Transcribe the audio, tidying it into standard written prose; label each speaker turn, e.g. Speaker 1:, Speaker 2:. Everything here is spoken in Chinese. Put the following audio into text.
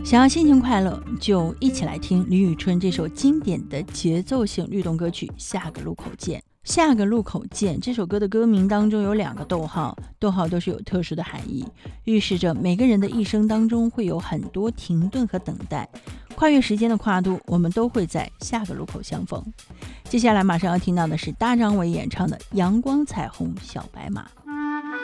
Speaker 1: 想要心情快乐，就一起来听李宇春这首经典的节奏性律动歌曲《下个路口见》。下个路口见这首歌的歌名当中有2个逗号，逗号都是有特殊的含义，预示着每个人的一生当中会有很多停顿和等待，跨越时间的跨度，我们都会在下个路口相逢。接下来马上要听到的是大张伟演唱的《阳光彩虹小白马》。